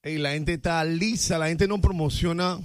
Hey, la gente está lisa, la gente no promociona.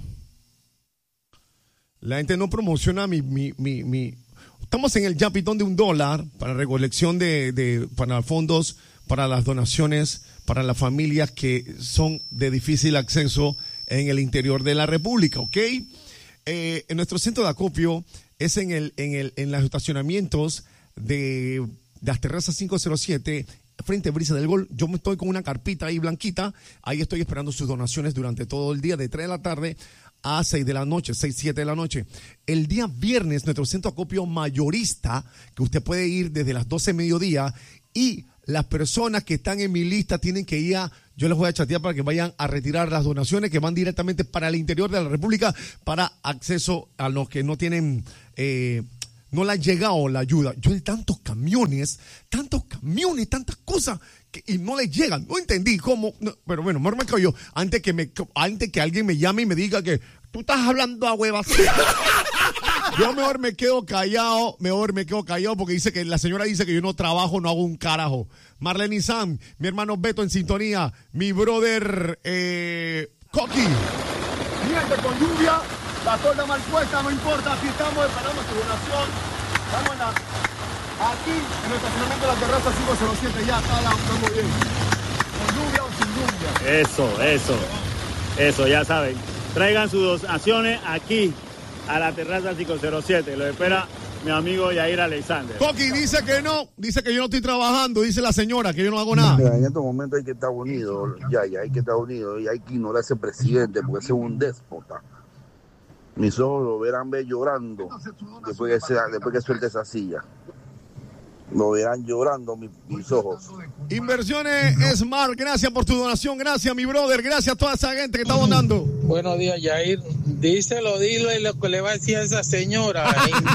La gente no promociona mi. Estamos en el Yapitón de $1 para recolección para fondos, para las donaciones, para las familias que son de difícil acceso en el interior de la República, ¿ok? En nuestro centro de acopio es en los estacionamientos de las terrazas 507, frente a Brisa del Gol. Yo me estoy con una carpita ahí blanquita, ahí estoy esperando sus donaciones durante todo el día, de 3 de la tarde a 6 de la noche, 6, 7 de la noche. El día viernes, nuestro centro de acopio mayorista, que usted puede ir desde las 12 de mediodía, y las personas que están en mi lista tienen que ir yo les voy a chatear para que vayan a retirar las donaciones que van directamente para el interior de la República para acceso a los que no tienen, no le ha llegado la ayuda. Yo de tantos camiones, tantas cosas y no les llegan. No entendí cómo, no, pero bueno, mejor me callo yo antes que alguien me llame y me diga que tú estás hablando a huevas. Yo mejor me quedo callado porque la señora dice que yo no trabajo, no hago un carajo. Marlene y Sam, mi hermano Beto en sintonía, mi brother Coqui. Gente, con lluvia, la torta mal puesta, no importa, aquí estamos esperando su donación. Estamos aquí en el estacionamiento de la terraza 507, ya estamos bien. Con lluvia o sin lluvia. Eso, ya saben. Traigan sus donaciones aquí a la terraza 507. Lo espera mi amigo Yair Alexander. Coqui dice que yo no estoy trabajando, dice la señora, que yo no hago nada. Mira, en estos momentos hay que estar unidos, hay que estar unidos y hay que ignorar a ese presidente porque ese es un déspota. Mis ojos lo verán ver llorando después que suelte esa silla. Lo verán llorando mis ojos. Inversiones Smart, gracias por tu donación, gracias mi brother, gracias a toda esa gente que está donando. Buenos días, Yair. Dile lo que le va a decir a esa señora.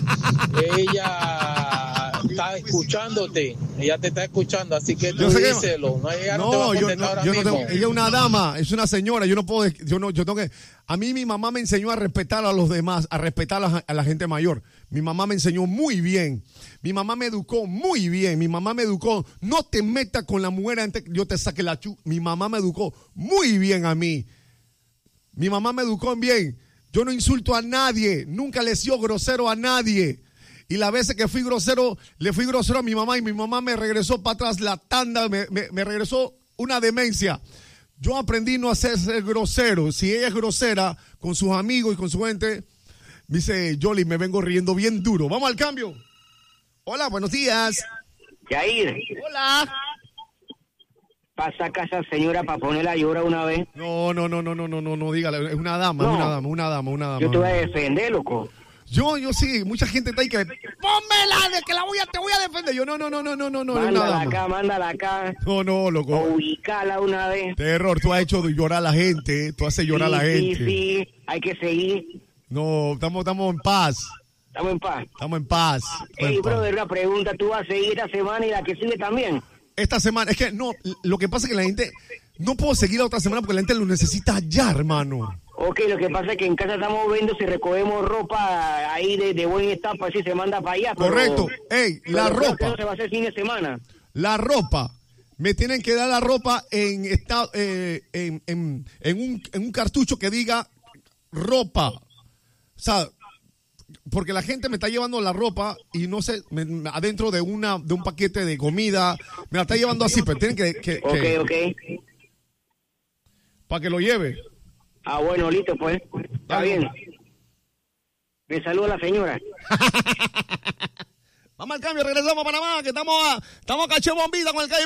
Ella está escuchándote, ella te está escuchando, así que tú díselo. Ella no te va a contestar ahora mismo. Ella es una dama, es una señora, yo tengo que. A mí mi mamá me enseñó a respetar a los demás, a respetar a la gente mayor. Mi mamá me enseñó muy bien. Mi mamá me educó muy bien. Mi mamá me educó, no te metas con la mujer antes que yo te saque la chu. Mi mamá me educó muy bien a mí. Mi mamá me educó bien. Yo no insulto a nadie. Nunca le he sido grosero a nadie. Y las veces que fui grosero, le fui grosero a mi mamá y mi mamá me regresó para atrás la tanda, me regresó una demencia. Yo aprendí no a ser grosero. Si ella es grosera con sus amigos y con su gente, dice Yoli, me vengo riendo bien duro. Vamos al cambio. Hola, buenos días. Yair. Hola. Pasa a casa señora para ponerla a llorar una vez. No, dígale, es una dama, no. es una dama. Yo te voy a defender, loco. Yo sí, mucha gente está ahí que pónmela de que te voy a defender. Yo no. Mándala acá. No, loco. O ubicala una vez. Terror, tú has hecho llorar a la gente, tú haces llorar a la gente. Sí, hay que seguir. No, estamos en paz. Estamos en paz. Ey, brother, una pregunta, ¿tú vas a seguir esta semana y la que sigue también? Esta semana, es que no, lo que pasa es que la gente, no puedo seguir la otra semana porque la gente lo necesita ya, hermano. Ok, lo que pasa es que en casa estamos viendo si recogemos ropa ahí de buen estado, para si se manda para allá. Correcto. La ropa. No se va a hacer fin de semana. La ropa. Me tienen que dar la ropa en un cartucho que diga ropa. O sea, porque la gente me está llevando la ropa y no sé, adentro de un paquete de comida, me la está llevando así, pero tienen que Ok. Para que lo lleve. Ah, bueno, listo, pues. Está bien. Me saluda la señora. Vamos al cambio, regresamos a Panamá, que estamos a caché bombita con el calle.